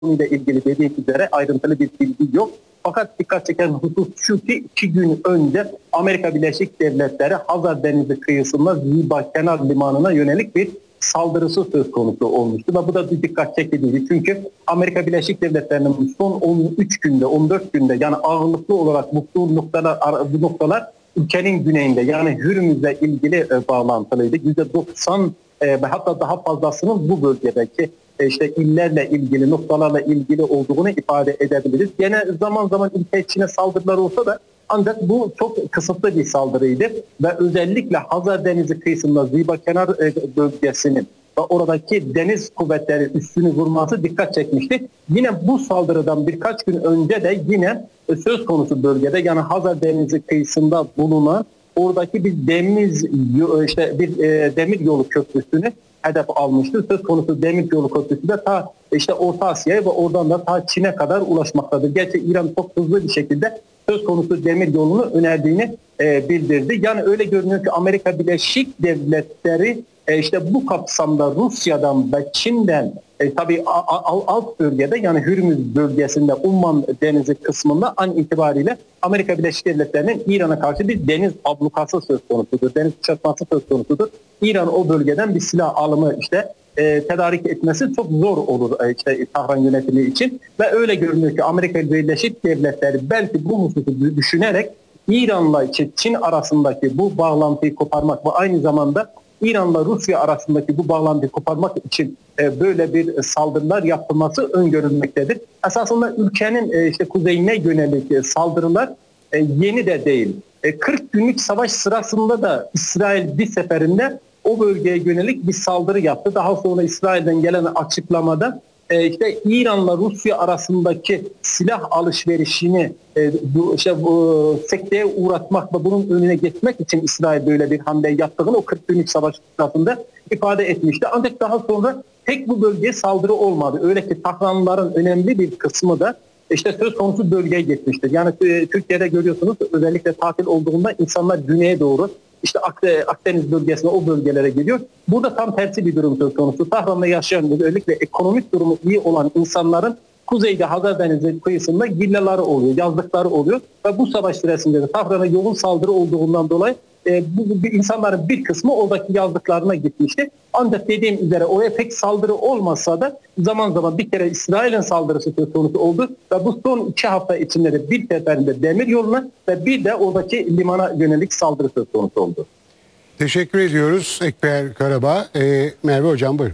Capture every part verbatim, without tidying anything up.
konuyla ilgili dediğim üzere ayrıntılı bir bilgi yok. Fakat dikkat çeken husus şu ki iki gün önce Amerika Birleşik Devletleri Hazar Denizi kıyısında Ziba Kenar Limanı'na yönelik bir saldırısı söz konusu olmuştu. Ve bu da bir dikkat çekiciydi. Çünkü Amerika Birleşik Devletleri'nin son on üç günde, on dört günde yani ağırlıklı olarak bu noktalar, bu noktalar ülkenin güneyinde yani Hürmüz'le ilgili e, bağlantılıydı. yüzde doksan e, ve hatta daha fazlasının bu bölgedeki e, işte illerle ilgili, noktalarla ilgili olduğunu ifade edebiliriz. Gene zaman zaman ülke içine saldırılar olsa da ancak bu çok kısıtlı bir saldırıydı ve özellikle Hazar Denizi kıyısında Ziba Kenar bölgesinin ve oradaki deniz kuvvetleri üstünü vurması dikkat çekmişti. Yine bu saldırıdan birkaç gün önce de yine söz konusu bölgede yani Hazar Denizi kıyısında bulunan oradaki bir demir işte bir demir yolu köprüsünü hedef almıştı. Söz konusu demir yolu köprüsü de ta işte Orta Asya'ya ve oradan da ta Çin'e kadar ulaşmaktadır. Gerçi İran çok hızlı bir şekilde söz konusu demir yolunu önerdiğini e, bildirdi. Yani öyle görünüyor ki Amerika Birleşik Devletleri e, işte bu kapsamda Rusya'dan ve Çin'den e, tabii alt bölgede yani Hürmüz bölgesinde Umman Denizi kısmında an itibariyle Amerika Birleşik Devletleri'nin İran'a karşı bir deniz ablukası söz konusudur. Deniz kuşatması söz konusudur. İran o bölgeden bir silah alımı işte e, tedarik etmesi çok zor olur e, işte Tahran yönetimi için ve öyle görünüyor ki Amerika Birleşik Devletleri belki bu hususu düşünerek İran'la Çin arasındaki bu bağlantıyı koparmak ve aynı zamanda İran'la Rusya arasındaki bu bağlantıyı koparmak için e, böyle bir saldırılar yapılması öngörülmektedir. Esasında ülkenin e, işte kuzeyine yönelik e, saldırılar e, yeni de değil. E, kırk günlük savaş sırasında da İsrail bir seferinde o bölgeye yönelik bir saldırı yaptı. Daha sonra İsrail'den gelen açıklamada e, işte İran'la Rusya arasındaki silah alışverişini e, bu, işte, bu, sekteye uğratmak ve bunun önüne geçmek için İsrail böyle bir hamle yaptığını o kırk günlük savaş sırasında ifade etmişti. Ancak daha sonra tek bu bölgeye saldırı olmadı. Öyle ki Tahranlıların önemli bir kısmı da işte söz konusu bölgeye geçmiştir. Yani e, Türkiye'de görüyorsunuz özellikle tatil olduğunda insanlar güneye doğru işte Akdeniz bölgesine o bölgelere geliyor. Burada tam tersi bir durum söz konusu. Tahran'da yaşayan özellikle ekonomik durumu iyi olan insanların kuzeyde Hazar Denizi kıyısında villaları oluyor, yazlıkları oluyor. Ve bu savaş süresinde de Tahran'a yoğun saldırı olduğundan dolayı e, bu, bu insanların bir kısmı oradaki yazlıklarına gitmişti. Ancak dediğim üzere oraya pek saldırı olmasa da zaman zaman bir kere İsrail'in saldırısı söz konusu oldu. Ve bu son iki hafta içinde de bir seferinde demir yoluna ve bir de oradaki limana yönelik saldırı söz konusu oldu. Teşekkür ediyoruz Ekber Karabağ. Ee, Merve Hocam buyurun.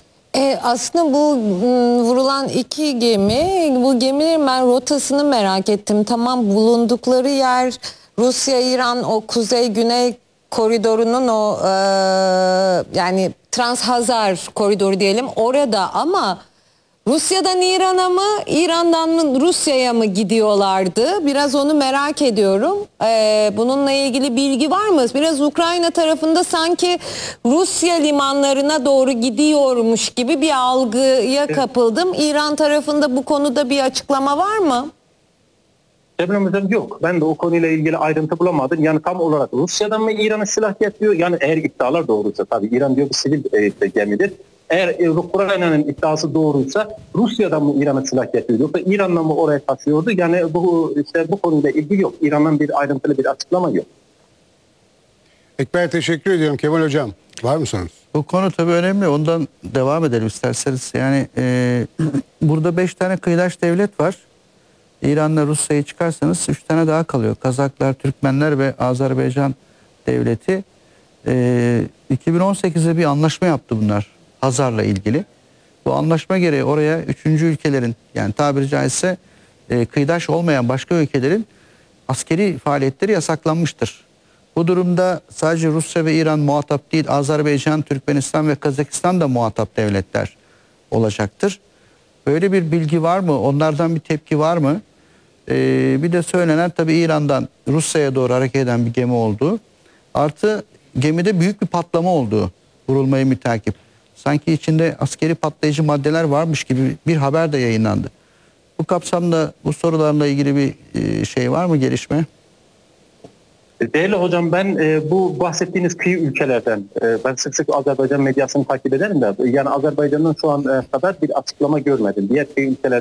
E, aslında bu vurulan iki gemi, bu gemilerin ben rotasını merak ettim. Tamam bulundukları yer Rusya-İran o kuzey-güney koridorunun o e, yani Trans-Hazar koridoru diyelim orada ama Rusya'dan İran'a mı, İran'dan mı Rusya'ya mı gidiyorlardı? Biraz onu merak ediyorum. Ee, bununla ilgili bilgi var mı? Biraz Ukrayna tarafında sanki Rusya limanlarına doğru gidiyormuş gibi bir algıya kapıldım. İran tarafında bu konuda bir açıklama var mı? Emremizden yok. Ben de o konuyla ilgili ayrıntı bulamadım. Yani tam olarak Rusya'dan mı İran'a silah getiriyor? Yani eğer iddialar doğruysa tabii İran diyor bir sivil e, gemidir. Eğer Ukrayna'nın iddiası doğruysa Rusya'dan mı İran'a silah getiriyor yoksa İran'dan mı oraya taşıyordu? Yani bu işte bu konuyla ilgili yok. İran'dan bir ayrıntılı bir açıklama yok. Ekber teşekkür ediyorum. Kemal Hocam var mı sorunuz? Bu konu tabii önemli. Ondan devam edelim isterseniz. Yani e, burada beş tane kıyıdaş devlet var. İran'la Rusya'yı çıkarsanız üç tane daha kalıyor. Kazaklar, Türkmenler ve Azerbaycan devleti. E, iki bin on sekizde bir anlaşma yaptı bunlar Hazar'la ilgili. Bu anlaşma gereği oraya üçüncü ülkelerin yani tabiri caizse e, kıyıdaş olmayan başka ülkelerin askeri faaliyetleri yasaklanmıştır. Bu durumda sadece Rusya ve İran muhatap değil, Azerbaycan, Türkmenistan ve Kazakistan da muhatap devletler olacaktır. Böyle bir bilgi var mı? Onlardan bir tepki var mı? Ee, bir de söylenen tabii İran'dan Rusya'ya doğru hareket eden bir gemi olduğu. Artı gemide büyük bir patlama olduğu vurulmayı mütakip. Sanki içinde askeri patlayıcı maddeler varmış gibi bir haber de yayınlandı. Bu kapsamda bu sorularla ilgili bir şey var mı, gelişme? Değerli hocam, ben e, bu bahsettiğiniz kıyı ülkelerden e, ben sık sık Azerbaycan medyasını takip ederim de yani Azerbaycan'ın şu an e, kadar bir açıklama görmedim. Diğer kıyı ülkeler